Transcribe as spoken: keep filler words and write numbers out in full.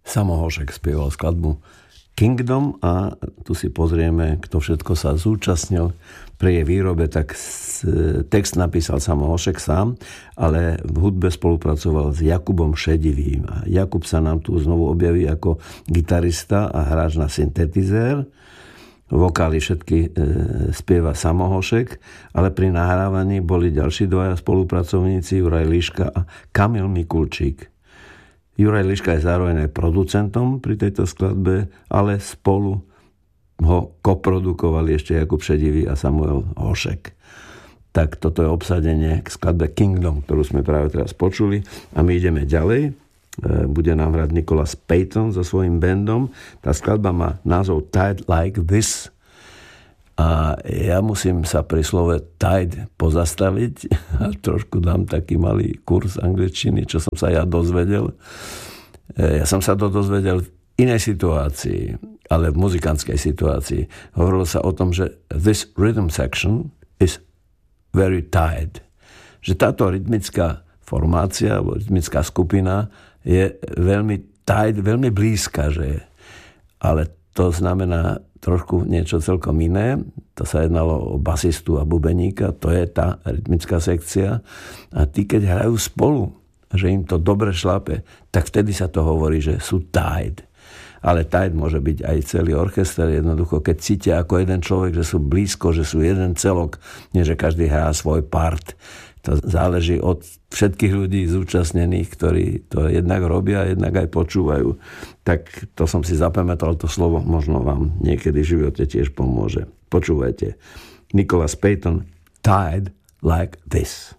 Samo Hošek spieval skladbu Kingdom a tu si pozrieme, kto všetko sa zúčastnil pri jej výrobe, tak text napísal Samo Hošek sám, ale v hudbe spolupracoval s Jakubom Šedivým. A Jakub sa nám tu znovu objaví ako gitarista a hráč na syntetizér. Vokály všetky e, spieva Samo Hošek, ale pri nahrávaní boli ďalší dvaja spolupracovníci, Juraj Liška a Kamil Mikulčík. Juraj Liška je zároveň aj producentom pri tejto skladbe, ale spolu ho koprodukovali ešte Jakub Šedivý a Samuel Hošek. Tak toto je obsadenie k skladbe Kingdom, ktorú sme práve teraz počuli. A my ideme ďalej. Bude nám hrať Nicholas Payton so svojím bandom. Tá skladba má názov Tide Like This. A ja musím sa pri slove tide pozastaviť a trošku dám taký malý kurz angličtiny, čo som sa ja dozvedel. Ja som sa to dozvedel v inej situácii, ale v muzikantskej situácii. Hovorilo sa o tom, že this rhythm section is very tight. Že táto rytmická formácia alebo rytmická skupina je veľmi tight, veľmi blízka, že je. Ale to znamená trošku niečo celkom iné. To sa jednalo o basistu a bubeníka, to je tá rytmická sekcia. A tí, keď hrajú spolu, že im to dobre šlape, tak vtedy sa to hovorí, že sú tight. Ale tight môže byť aj celý orchester, jednoducho, keď cítia ako jeden človek, že sú blízko, že sú jeden celok, nie že každý hrá svoj part. To záleží od všetkých ľudí zúčastnených, ktorí to jednak robia, jednak aj počúvajú. Tak to som si zapamätal to slovo, možno vám niekedy v živote tiež pomôže. Počúvajte. Nicholas Payton, Tide Like This.